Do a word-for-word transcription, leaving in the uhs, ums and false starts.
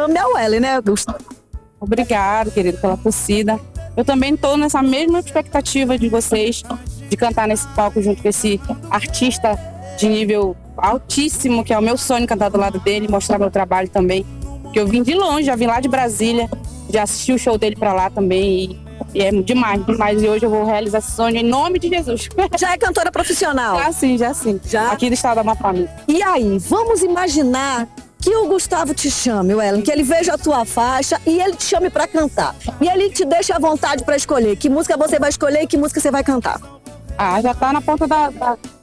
chame a Wellen, né, Gustavo? Obrigado, querido, pela torcida. Eu também estou nessa mesma expectativa de vocês, de cantar nesse palco junto com esse artista de nível altíssimo, que é o meu sonho, cantar do lado dele, mostrar meu trabalho também. Porque eu vim de longe, já vim lá de Brasília, já assisti o show dele pra lá também e, e é demais, demais. E hoje eu vou realizar esse sonho em nome de Jesus. Já é cantora profissional? Já sim, já sim. Já? Aqui do estado da Amapá. E aí, vamos imaginar que o Gustavo te chame, Wellen, que ele veja a tua faixa e ele te chame pra cantar. E ele te deixa à vontade pra escolher que música você vai escolher e que música você vai cantar. Ah, já tá na ponta da, da,